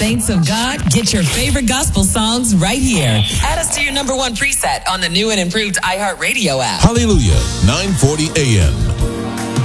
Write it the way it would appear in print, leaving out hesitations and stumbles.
Saints of God, get your favorite gospel songs right here. Add us to your number one preset on the new and improved iHeartRadio app. Hallelujah, 940 AM.